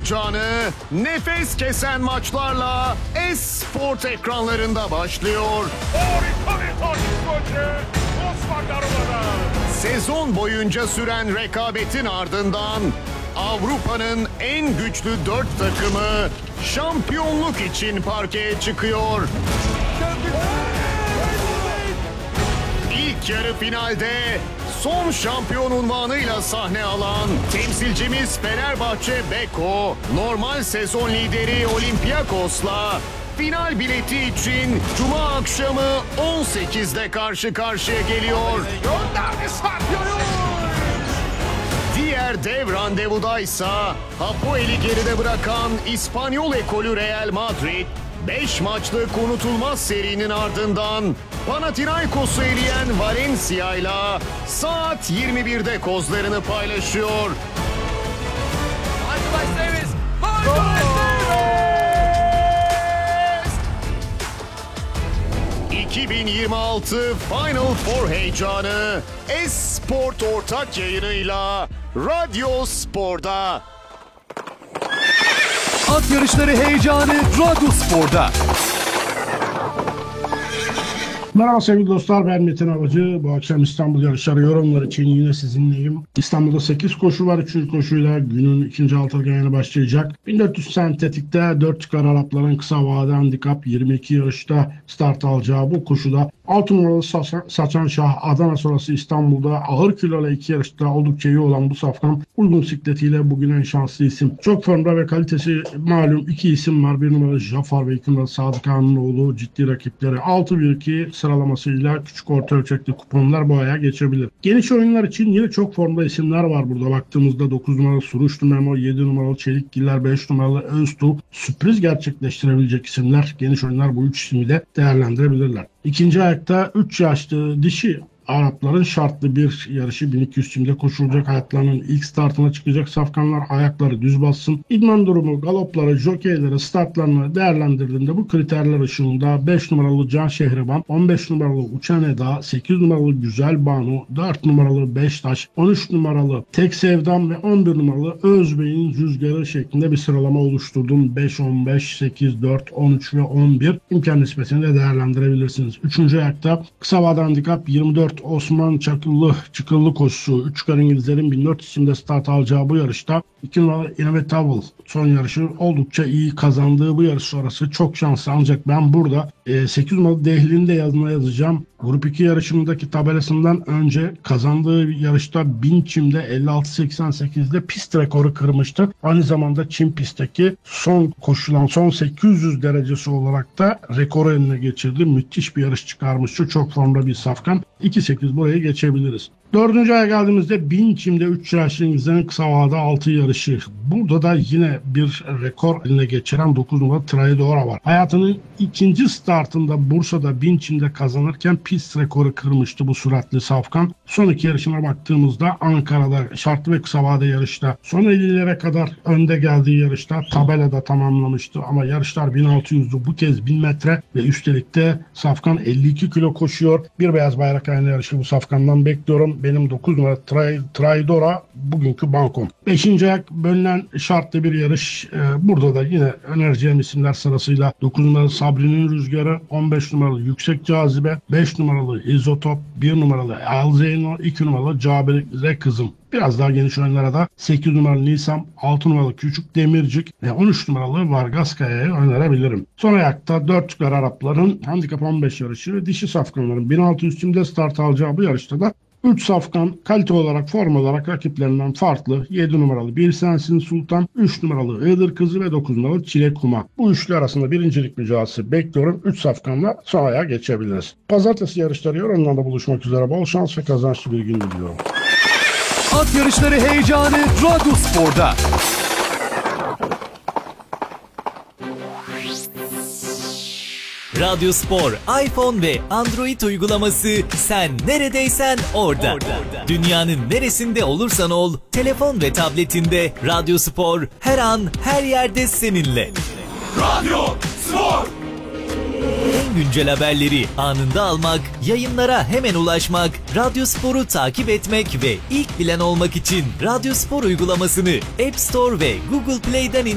heyecanı nefes kesen maçlarla Esport ekranlarında başlıyor. Harika bir takip maçı Osman Daruba'da. Sezon boyunca süren rekabetin ardından Avrupa'nın en güçlü 4 takımı şampiyonluk için parkeye çıkıyor. İlk yarı finalde son şampiyon unvanıyla sahne alan temsilcimiz Fenerbahçe Beko, normal sezon lideri Olympiakos'la final bileti için Cuma akşamı 18'de karşı karşıya geliyor. Diğer dev randevudaysa Hapoel'i geride bırakan İspanyol ekolü Real Madrid, 5 maçlık unutulmaz serinin ardından Panathinaikos'u eleyen Valencia'yla saat 21'de kozlarını paylaşıyor. Michael Davis. Michael Davis. 2026 Final Four heyecanı Esport ortak yayınıyla Radyo Spor'da. At yarışları heyecanı Radyo Spor'da. Merhaba sevgili dostlar, ben Metin Avcı. Bu akşam İstanbul yarışları yorumları için yine sizinleyim. İstanbul'da 8 koşu var. 3. koşuyla günün ikinci altı yayını başlayacak. 1400 sentetikte 4 çıkar Arapların kısa vade handikap 22 yarışta start alacağı bu koşuda 6 numaralı Saçan Şah, Adana sonrası İstanbul'da ağır kiloyla 2 yarışta oldukça iyi olan bu safkan uygun sikletiyle bugün en şanslı isim. Çok formda ve kalitesi malum 2 isim var. 1 numaralı Jafar ve 2 numaralı Sadık Hanlıoğlu ciddi rakipleri. 6-1-2 sıralamasıyla küçük orta ölçekli kuponlar bu aya geçebilir. Geniş oyunlar için yine çok formda isimler var burada. Baktığımızda 9 numaralı Suruçlu Memo, 7 numaralı Çelikgiller, 5 numaralı Öztuğ sürpriz gerçekleştirebilecek isimler. Geniş oyunlar bu 3 ismi de değerlendirebilirler. İkinci ayakta 3 yaşlı dişi Arapların şartlı bir yarışı 1200 çimde koşulacak. Hayatlarının ilk startına çıkacak safkanlar ayakları düz bassın. İdman durumu, galopları, jokeyleri, startlarını değerlendirdiğinde bu kriterler ışığında 5 numaralı Can Şehriban, 15 numaralı Uçan Eda, 8 numaralı Güzel Banu, 4 numaralı Beştaş, 13 numaralı Tek Sevdam ve 11 numaralı Özbey'in rüzgarı şeklinde bir sıralama oluşturdum. 5, 15, 8, 4, 13 ve 11 imkan nispetini de değerlendirebilirsiniz. Üçüncü ayakta kısa vade handikap 24 Osman Çıkıllı koşusu 3 çıkar İngilizlerin 1400 isimde start alacağı bu yarışta 2 numaralı Inevitable son yarışı oldukça iyi kazandığı bu yarış sonrası çok şanslı, ancak ben burada 8 numaralı Dehli'nin de yazına yazacağım. Grup 2 yarışındaki tabelasından önce kazandığı yarışta 1000 çimde 56.88'de pist rekoru kırmıştı. Aynı zamanda çim pistteki son koşulan son 800 derecesi olarak da rekoru eline geçirdi. Müthiş bir yarış çıkarmıştı. Çok formda bir safkan. 2.8 buraya geçebiliriz. Dördüncü aya geldiğimizde 1000 çimde 3 yaşlı İngilizlerin kısa vade 6 yarışı. Burada da yine bir rekor eline geçiren 9 numaralı Traidora var. Hayatının ikinci startında Bursa'da 1000 çimde kazanırken pist rekoru kırmıştı bu süratli safkan. Son 2 yarışına baktığımızda Ankara'da şartlı ve kısa vade yarışta son 50'lere kadar önde geldiği yarışta tabelada tamamlamıştı. Ama yarışlar 1600'dü, bu kez 1000 metre ve üstelik de safkan 52 kilo koşuyor. Bir beyaz bayrak aynı yarışı bu safkandan bekliyorum. Benim 9 numara Traidora bugünkü bankom. 5. ayak bölünen şartlı bir yarış. Burada da yine önereceğim isimler sırasıyla 9 numaralı Sabri'nin Rüzgarı, 15 numaralı Yüksek Cazibe, 5 numaralı İzotop, 1 numaralı Alzeyno, 2 numaralı Cabire Kızım. Biraz daha geniş oyunlara da 8 numaralı Nisam, 6 numaralı Küçük Demircik ve 13 numaralı Vargas Kaya'yı önerebilirim. Son ayakta 4 çıkar Arapların handikap 15 yarışı ve dişi safkanların 1600 çimde start alacağı bu yarışta da 3 safkan kalite olarak, form olarak rakiplerinden farklı. 7 numaralı Bir Sensin Sultan, 3 numaralı Iğdır Kızı ve 9 numaralı Çilek Kuma. Bu üçlü arasında birincilik mücadelesi bekliyorum. 3 safkanla son ayağa geçebiliriz. Pazartesi yarışları yorumlarında buluşmak üzere. Bol şans ve kazançlı bir gün diliyorum. At yarışları heyecanı Radyo Spor'da. Radyo Spor, iPhone ve Android uygulaması, sen neredeysen orada. Dünyanın neresinde olursan ol, telefon ve tabletinde Radyo Spor her an her yerde seninle. Radyo Spor. En güncel haberleri anında almak, yayınlara hemen ulaşmak, Radyo Spor'u takip etmek ve ilk bilen olmak için Radyo Spor uygulamasını App Store ve Google Play'den